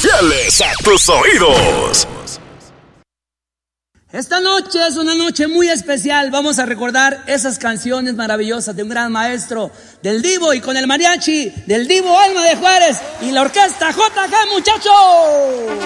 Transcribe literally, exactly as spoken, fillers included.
fieles a tus oídos. Esta noche es una noche muy especial. Vamos a recordar esas canciones maravillosas de un gran maestro, del Divo, y con el mariachi del Divo Alma de Juárez y la orquesta J G, muchachos.